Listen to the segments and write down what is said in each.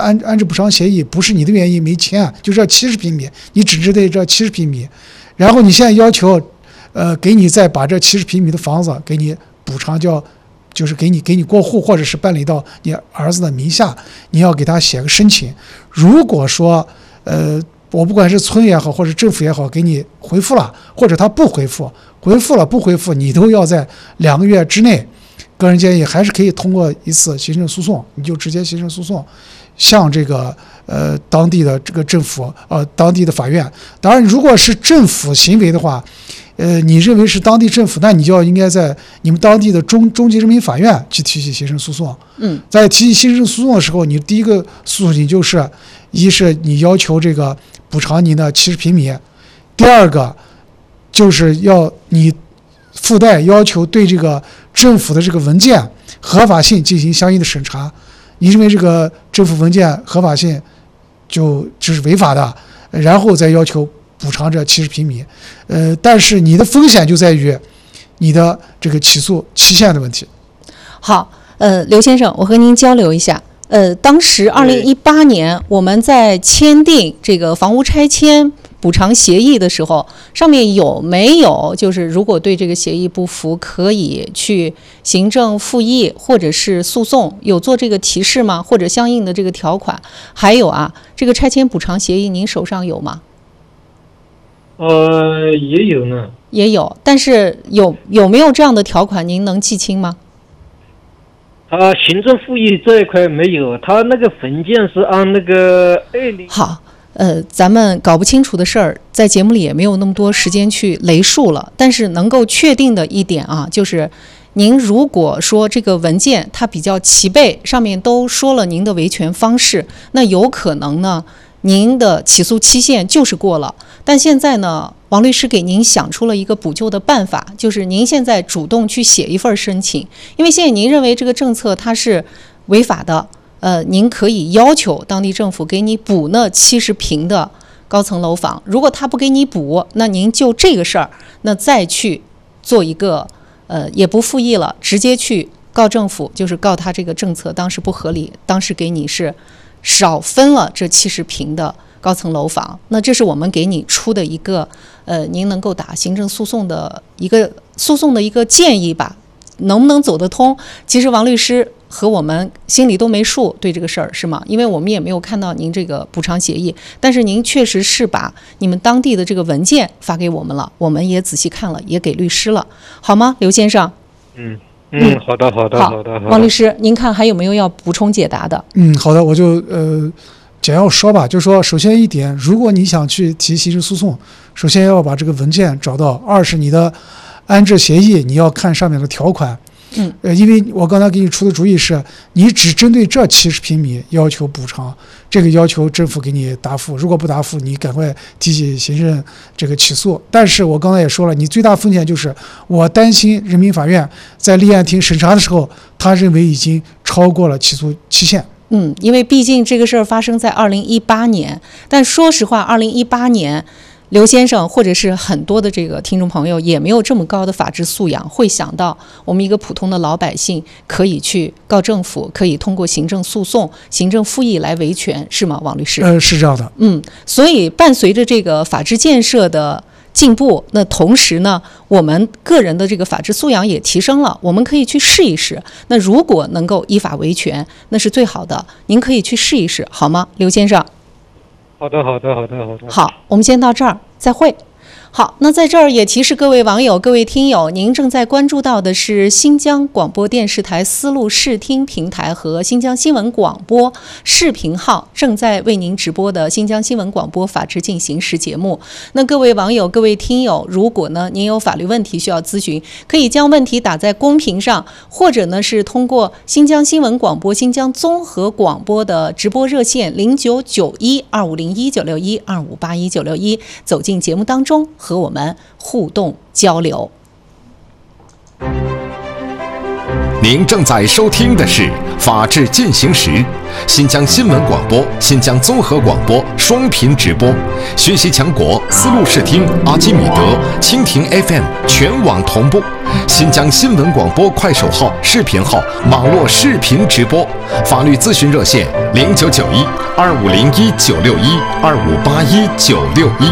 安置补偿协议不是你的原因没签，就这70平米，你只值得这70平米，然后你现在要求，给你再把这70平米的房子给你补偿就是给你过户，或者是办理到你儿子的名下，你要给他写个申请。如果说我不管是村也好，或者政府也好，给你回复了，或者他不回复，回复了不回复，你都要在2个月之内。个人建议还是可以通过一次行政诉讼，你就直接行政诉讼，向这个当地的这个政府当地的法院。当然，如果是政府行为的话，你认为是当地政府，那你就应该在你们当地的中级人民法院去提起行政诉讼。在提起行政诉讼的时候，你第一个诉请就是，一是你要求这个补偿你的70平米，第二个就是要你附带要求对这个政府的这个文件合法性进行相应的审查。你认为这个政府文件合法性就是违法的，然后再要求补偿这70平米。但是你的风险就在于你的这个起诉期限的问题。 好，刘先生，我和您交流一下。当时2018年我们在签订这个房屋拆迁补偿协议的时候，上面有没有就是如果对这个协议不服，可以去行政复议或者是诉讼，有做这个提示吗？或者相应的这个条款？还有这个拆迁补偿协议您手上有吗？ 也有呢。 也有，但是有没有这样的条款您能记清吗？ 他行政复议这一块没有，他那个文件是按那个好，咱们搞不清楚的事儿，在节目里也没有那么多时间去雷数了。但是能够确定的一点就是您如果说这个文件它比较齐备，上面都说了您的维权方式，那有可能呢，您的起诉期限就是过了。但现在呢，王律师给您想出了一个补救的办法，就是您现在主动去写一份申请，因为现在您认为这个政策它是违法的，您可以要求当地政府给你补那70平的高层楼房。如果他不给你补，那您就这个事儿，那再去做一个也不复议了，直接去告政府，就是告他这个政策当时不合理，当时给你是少分了这70平的高层楼房。那这是我们给你出的一个您能够打行政诉讼的一个建议吧。能不能走得通，其实王律师和我们心里都没数，对这个事儿是吗？因为我们也没有看到您这个补偿协议，但是您确实是把你们当地的这个文件发给我们了，我们也仔细看了，也给律师了，好吗，刘先生？ 好的。 王律师，您看还有没有要补充解答的？ 好的，我就简要说吧，就是说，首先一点，如果你想去提行政诉讼，首先要把这个文件找到；二是你的安置协议，你要看上面的条款。因为我刚才给你出的主意是，你只针对这70平米要求补偿，这个要求政府给你答复，如果不答复，你赶快提起行政这个起诉。但是我刚才也说了，你最大风险就是我担心人民法院在立案庭审查的时候，他认为已经超过了起诉期限。 因为毕竟这个事儿发生在2018年，但说实话，2018年。刘先生或者是很多的这个听众朋友也没有这么高的法治素养，会想到我们一个普通的老百姓可以去告政府，可以通过行政诉讼、行政复议来维权，是吗，王律师？ 是这样的。 所以伴随着这个法治建设的进步，那同时呢，我们个人的这个法治素养也提升了，我们可以去试一试。那如果能够依法维权，那是最好的。您可以去试一试，好吗，刘先生？ 好的。 好，我们先到这儿，再会。好，那在这儿也提示各位网友、各位听友，您正在关注到的是新疆广播电视台丝路视听平台和新疆新闻广播视频号正在为您直播的新疆新闻广播法治进行时节目。那各位网友、各位听友，如果呢您有法律问题需要咨询，可以将问题打在公屏上，或者呢是通过新疆新闻广播、新疆综合广播的直播热线099125019612581961走进节目当中，和我们互动交流。 您正在收听的是《法治进行时》，新疆新闻广播、新疆综合广播双频直播，学习强国丝路视听、阿基米德、蜻蜓 FM 全网同步，新疆新闻广播快手号、视频号网络视频直播，法律咨询热线0991-2501-961-2581-961。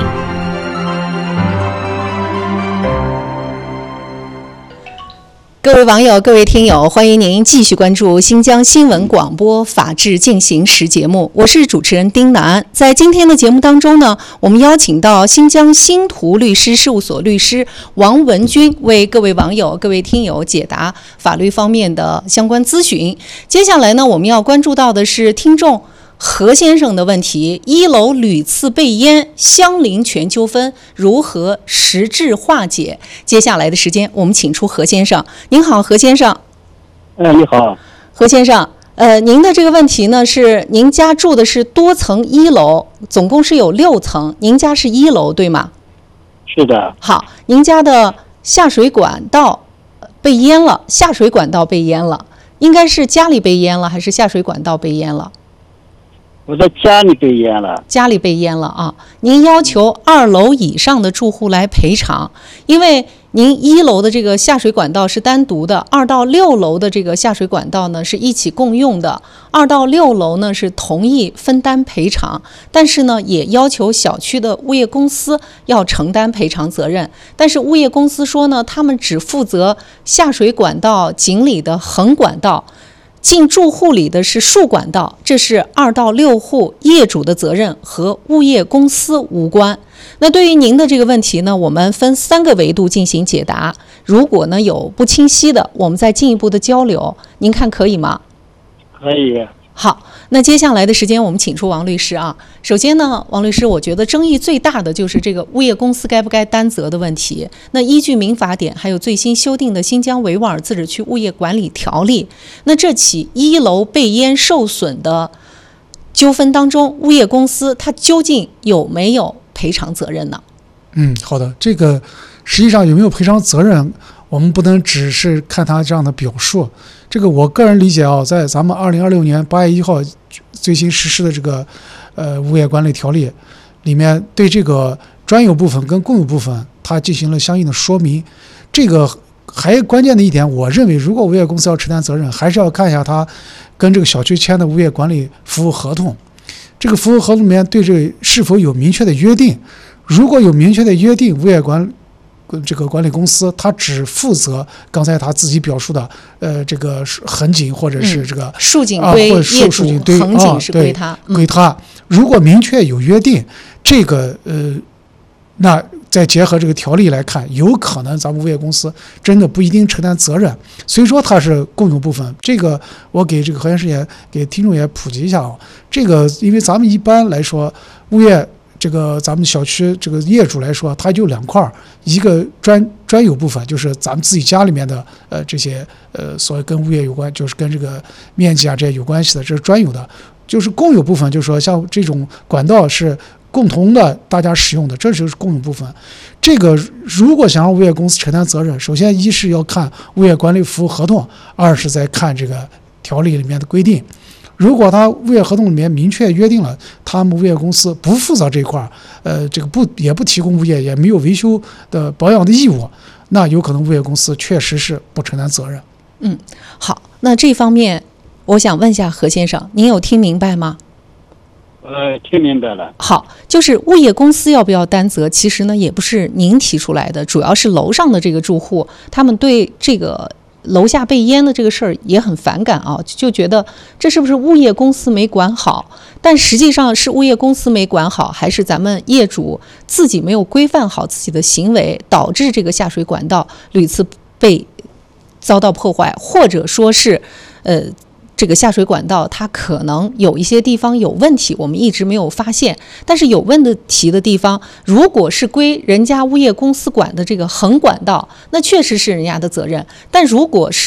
各位网友、各位听友，欢迎您继续关注新疆新闻广播《法治进行时》节目，我是主持人丁楠。在今天的节目当中呢，我们邀请到新疆新图律师事务所律师王文军，为各位网友、各位听友解答法律方面的相关咨询。接下来呢，我们要关注到的是听众何先生的问题：一楼屡次被淹，相邻权纠纷如何实质化解？接下来的时间，我们请出何先生。您好，何先生。 你好， 何先生。您的这个问题呢，是您家住的是多层一楼，总共是有6层，您家是1楼对吗？ 是的。 好，您家的下水管道被淹了，下水管道被淹了，应该是家里被淹了，还是下水管道被淹了？ 我在家里被淹了。 家里被淹了啊！您要求2楼以上的住户来赔偿，因为您1楼的这个下水管道是单独的，2到6楼的这个下水管道呢是一起共用的，2到6楼呢是同意分担赔偿，但是呢也要求小区的物业公司要承担赔偿责任。但是物业公司说呢，他们只负责下水管道井里的横管道，进住户里的是竖管道，这是2到6户业主的责任，和物业公司无关。那对于您的这个问题呢，我们分3个维度进行解答。如果呢有不清晰的，我们再进一步的交流，您看可以吗？ 可以。 好，那接下来的时间我们请出王律师啊。首先呢，王律师，我觉得争议最大的就是这个物业公司该不该担责的问题。那依据民法典还有最新修订的新疆维吾尔自治区物业管理条例，那这起1楼被淹受损的纠纷当中，物业公司它究竟有没有赔偿责任呢？ 好的，这个实际上有没有赔偿责任，我们不能只是看他这样的表述。这个我个人理解啊，在咱们2026年8月1号最新实施的这个物业管理条例里面，对这个专有部分跟共有部分它进行了相应的说明。这个还关键的一点，我认为如果物业公司要承担责任，还是要看一下他跟这个小区签的物业管理服务合同，这个服务合同里面对这个是否有明确的约定。如果有明确的约定，物业这个管理公司他只负责刚才他自己表述的这个横井或者是这个竖井归业主，横井是归他， 归他。如果明确有约定，这个那再结合这个条例来看，有可能咱们物业公司真的不一定承担责任。所以说它是共有部分，这个我给这个何先生也给听众也普及一下啊。这个因为咱们一般来说物业这个咱们小区这个业主来说，它就2块，一个专有部分，就是咱们自己家里面的这些所谓跟物业有关，就是跟这个面积啊这些有关系的，这是专有的。就是共有部分，就是说像这种管道是共同的大家使用的，这就是共有部分。这个如果想让物业公司承担责任，首先一是要看物业管理服务合同，二是再看这个条例里面的规定。如果他物业合同里面明确约定了，他们物业公司不负责这一块，这个也不提供物业，也没有维修的保养的义务，那有可能物业公司确实是不承担责任。 好，那这方面我想问一下何先生，您有听明白吗？ 听明白了。 好，就是物业公司要不要担责，其实呢也不是您提出来的，主要是楼上的这个住户，他们对这个楼下被淹的这个事儿也很反感啊，就觉得这是不是物业公司没管好？但实际上是物业公司没管好，还是咱们业主自己没有规范好自己的行为，导致这个下水管道屡次被遭到破坏，或者说是这个下水管道它可能有一些地方有问题，我们一直没有发现。但是有问题的地方，如果是归人家物业公司管的这个横管道，那确实是人家的责任。但如果是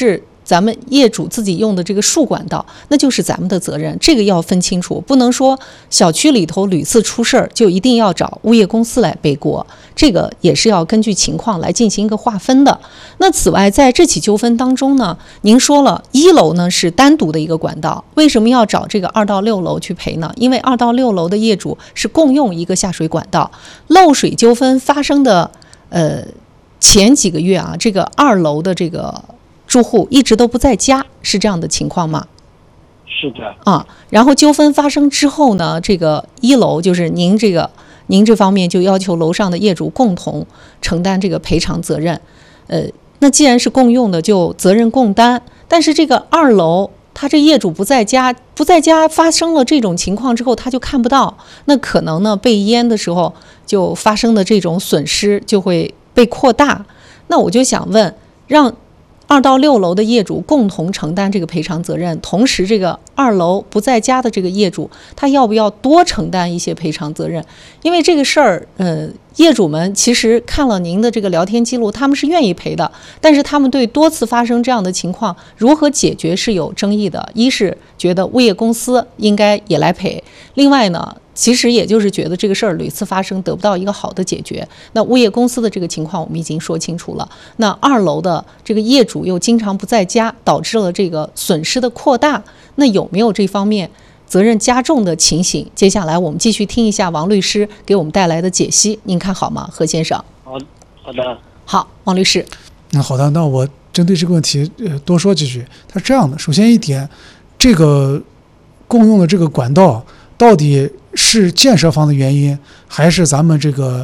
咱们业主自己用的这个树管道，那就是咱们的责任，这个要分清楚，不能说小区里头屡次出事儿就一定要找物业公司来背锅，这个也是要根据情况来进行一个划分的。那此外，在这起纠纷当中呢，您说了1楼呢是单独的一个管道，为什么要找这个2到6楼去赔呢？因为2到6楼的业主是共用一个下水管道，漏水纠纷发生的前几个月啊，这个2楼的这个住户一直都不在家，是这样的情况吗？ 是的。 啊，然后纠纷发生之后呢，这个1楼就是您这方面就要求楼上的业主共同承担这个赔偿责任。那既然是共用的，就责任共担。但是这个2楼，他这业主不在家发生了这种情况之后，他就看不到，那可能呢被淹的时候就发生的这种损失就会被扩大。那我就想问，让2到6楼的业主共同承担这个赔偿责任，同时这个2楼不在家的这个业主，他要不要多承担一些赔偿责任？因为这个事儿，业主们其实看了您的这个聊天记录，他们是愿意赔的，但是他们对多次发生这样的情况如何解决是有争议的。一是觉得物业公司应该也来赔，另外呢，其实也就是觉得这个事儿屡次发生得不到一个好的解决。那物业公司的这个情况我们已经说清楚了，那2楼的这个业主又经常不在家，导致了这个损失的扩大，那有没有这方面责任加重的情形？接下来我们继续听一下王律师给我们带来的解析，您看好吗，何先生？ 好的。 好，王律师。 好的，那我针对这个问题多说几句。它是这样的，首先一点，这个共用的这个管道到底是建设方的原因，还是咱们这个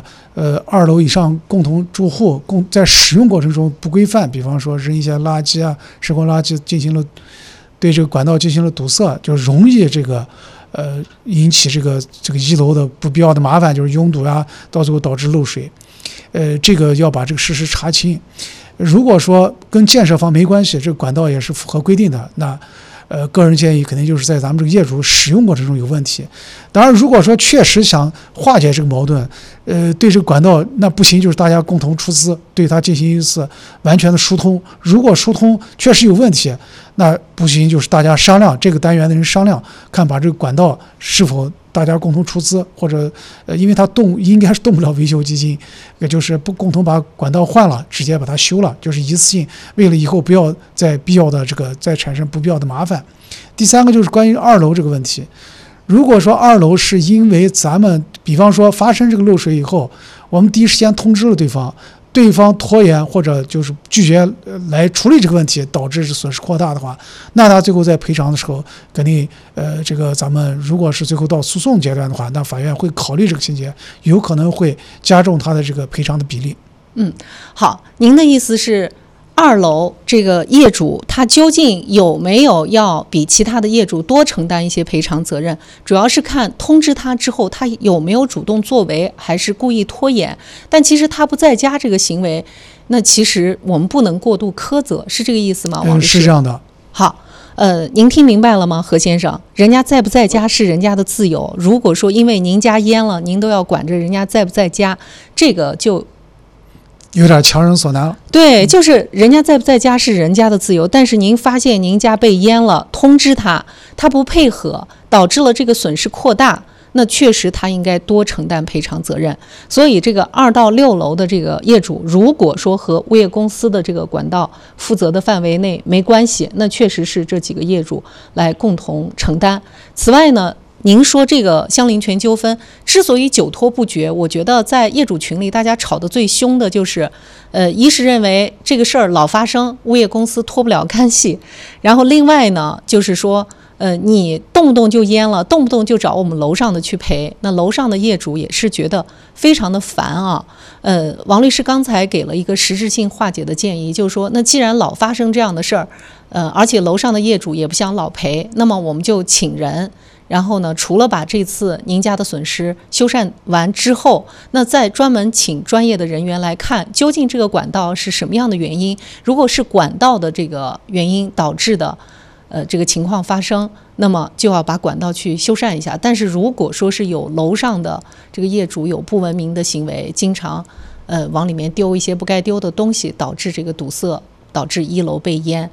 2楼以上共同住户在使用过程中不规范，比方说扔一些垃圾啊、生活垃圾对这个管道进行了堵塞，就容易这个引起这个1楼的不必要的麻烦，就是拥堵啊，到最后导致漏水。这个要把这个事实查清。如果说跟建设方没关系，这个管道也是符合规定的，那个人建议肯定就是在咱们这个业主使用过程中有问题。当然，如果说确实想化解这个矛盾，对这个管道那不行，就是大家共同出资，对它进行一次完全的疏通。如果疏通确实有问题，那不行，就是大家商量，这个单元的人商量，看把这个管道是否大家共同出资，或者因为它应该是动不了维修基金，也就是不共同把管道换了，直接把它修了，就是一次性，为了以后不要再产生不必要的麻烦。第三个就是关于2楼这个问题，如果说2楼是因为咱们比方说发生这个漏水以后，我们第一时间通知了对方拖延或者就是拒绝来处理这个问题，导致损失扩大的话，那他最后在赔偿的时候，肯定这个咱们如果是最后到诉讼阶段的话，那法院会考虑这个情节，有可能会加重他的这个赔偿的比例。 好，您的意思是2楼这个业主他究竟有没有要比其他的业主多承担一些赔偿责任，主要是看通知他之后他有没有主动作为，还是故意拖延。但其实他不在家这个行为，那其实我们不能过度苛责，是这个意思吗？王律师？ 是这样的。 好，您听明白了吗，何先生？人家在不在家是人家的自由，如果说因为您家淹了，您都要管着人家在不在家，这个就有点强人所难了。 对，就是人家在不在家是人家的自由，但是您发现您家被淹了，通知他不配合，导致了这个损失扩大，那确实他应该多承担赔偿责任。所以这个2到6楼的这个业主，如果说和物业公司的这个管道负责的范围内没关系，那确实是这几个业主来共同承担。此外呢，您说这个相邻权纠纷之所以久拖不决，我觉得在业主群里大家吵得最凶的就是，一是认为这个事儿老发生，物业公司脱不了干系，然后另外呢就是说，你动不动就淹了，动不动就找我们楼上的去赔，那楼上的业主也是觉得非常的烦啊。王律师刚才给了一个实质性化解的建议，就是说，那既然老发生这样的事儿，而且楼上的业主也不想老赔，那么我们就请人。然后呢，除了把这次您家的损失修缮完之后，那再专门请专业的人员来看，究竟这个管道是什么样的原因。如果是管道的这个原因导致的，这个情况发生，那么就要把管道去修缮一下。但是如果说是有楼上的这个业主有不文明的行为，经常往里面丢一些不该丢的东西，导致这个堵塞，导致1楼被淹。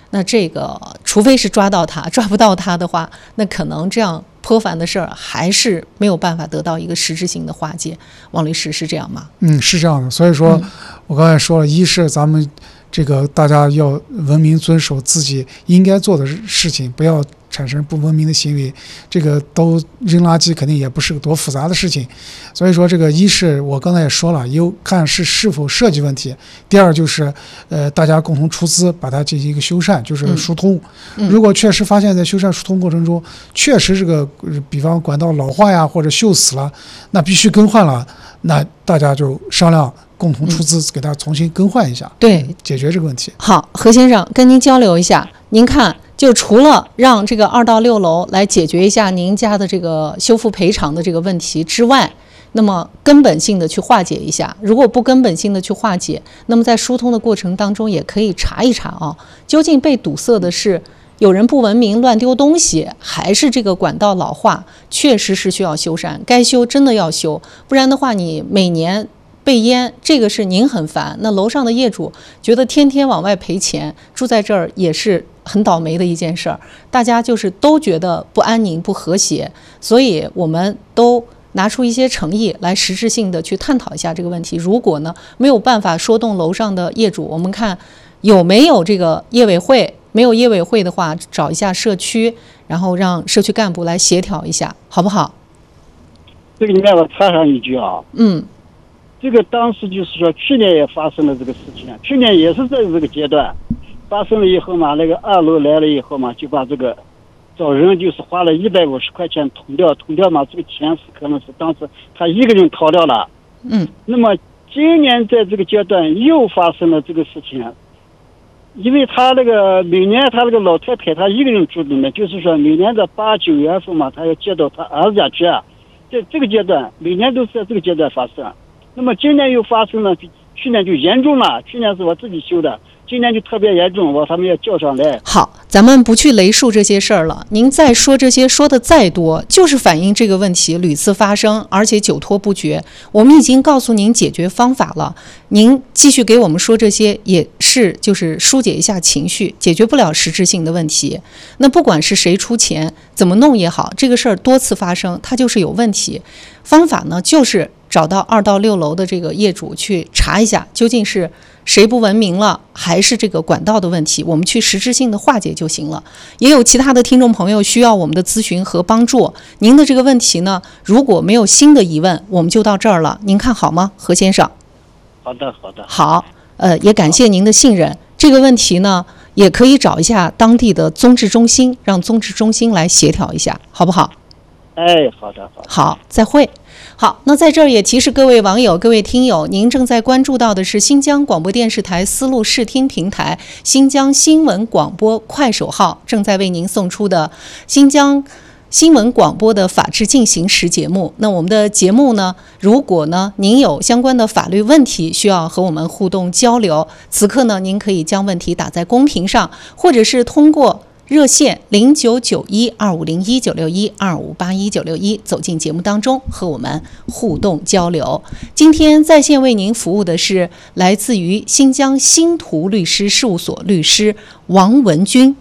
那这个除非是抓到他，抓不到他的话，那可能这样颇烦的事儿还是没有办法得到一个实质性的化解。王律师是这样吗？ 是这样的。所以说，我刚才说了，一是咱们这个大家要文明遵守自己应该做的事情，不要产生不文明的行为，这个都扔垃圾肯定也不是个多复杂的事情。所以说这个一是我刚才也说了，看是否设计问题，第二就是大家共同出资把它进行一个修缮，就是疏通。如果确实发现在修缮疏通过程中确实这个比方管道老化呀或者锈死了，那必须更换了，那大家就商量共同出资给它重新更换一下， 对， 解决这个问题。 好，何先生跟您交流一下，您看就除了让这个2到6楼来解决一下您家的这个修复赔偿的这个问题之外，那么根本性的去化解一下。如果不根本性的去化解，那么在疏通的过程当中也可以查一查啊，究竟被堵塞的是有人不文明乱丢东西，还是这个管道老化确实是需要修缮，该修真的要修，不然的话你每年被淹，这个是您很烦，那楼上的业主觉得天天往外赔钱，住在这儿也是很倒霉的一件事儿，大家就是都觉得不安宁不和谐，所以我们都拿出一些诚意来实质性的去探讨一下这个问题。如果呢没有办法说动楼上的业主，我们看有没有这个业委会，没有业委会的话找一下社区，然后让社区干部来协调一下，好不好？ 这个里面我插上一句啊，这个当时就是说去年也发生了这个事情，去年也是在这个阶段发生了以后嘛，那个2楼来了以后嘛，就把这个找人就是花了150块钱捅掉嘛，这个钱是可能是当时他一个人掏掉了。那么今年在这个阶段又发生了这个事情，因为他那个每年他那个老太太他一个人住里面，就是说每年的8、9月份嘛，他要接到他儿子家去啊，在这个阶段每年都是在这个阶段发生。那么今年又发生了，去年就严重了，去年是我自己修的，今年就特别严重，他们要叫上来。 好，咱们不去雷述这些事儿了，您再说这些说的再多，就是反映这个问题屡次发生，而且久拖不决。我们已经告诉您解决方法了，您继续给我们说这些也是就是疏解一下情绪，解决不了实质性的问题。那不管是谁出钱怎么弄也好，这个事儿多次发生它就是有问题。方法呢就是找到2到6楼的这个业主去查一下，究竟是谁不文明了，还是这个管道的问题，我们去实质性的化解就行了。也有其他的听众朋友需要我们的咨询和帮助，您的这个问题呢，如果没有新的疑问，我们就到这儿了，您看好吗，何先生？ 好的。 好，也感谢您的信任。这个问题呢，也可以找一下当地的综治中心，让综治中心来协调一下，好不好？ 好的。 好，再会。好，那在这儿也提示各位网友、各位听友，您正在关注到的是新疆广播电视台丝路视听平台、新疆新闻广播快手号正在为您送出的新疆新闻广播的法治进行时节目。那我们的节目呢，如果呢您有相关的法律问题需要和我们互动交流，此刻呢您可以将问题打在公屏上，或者是通过热线099125019612581961走进节目当中和我们互动交流。今天在线为您服务的是来自于新疆新图律师事务所律师王文军。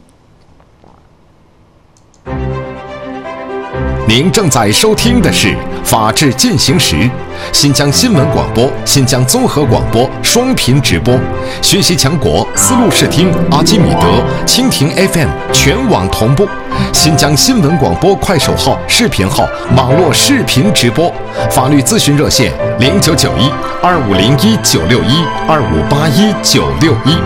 您正在收听的是《法治进行时》，新疆新闻广播、新疆综合广播双频直播，学习强国丝路视听、阿基米德、蜻蜓 FM 全网同步，新疆新闻广播快手号、视频号网络视频直播，法律咨询热线099125019612581961。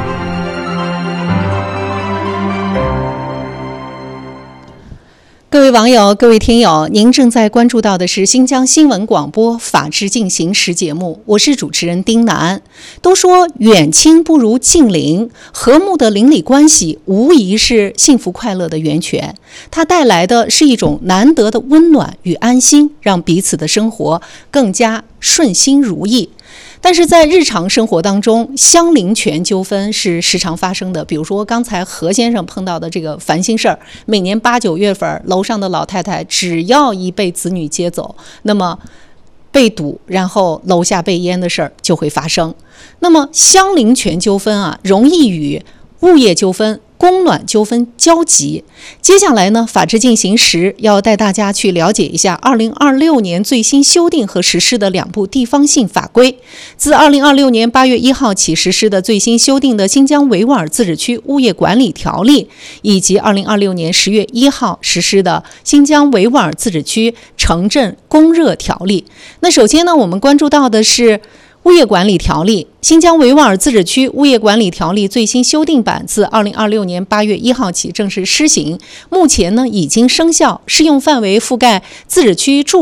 各位网友、各位听友，您正在关注到的是新疆新闻广播法治进行时节目，我是主持人丁楠。都说远亲不如近邻，和睦的邻里关系无疑是幸福快乐的源泉，它带来的是一种难得的温暖与安心，让彼此的生活更加顺心如意。但是在日常生活当中，相邻权纠纷是时常发生的。比如说刚才何先生碰到的这个烦心事儿，每年8、9月份，楼上的老太太只要一被子女接走，那么被堵，然后楼下被淹的事儿就会发生。那么相邻权纠纷啊，容易与物业纠纷、 供暖纠纷交集。接下来呢，法治进行时要带大家去了解一下2026年最新修订和实施的2部地方性法规。自2026年8月1号起实施的最新修订的新疆维吾尔自治区物业管理条例，以及2026年10月1号实施的新疆维吾尔自治区城镇供热条例。那首先呢，我们关注到的是物业管理条例，新疆维吾尔自治区物业管理条例最新修订版自2026年8月1号起正式施行，目前呢已经生效，适用范围覆盖自治区住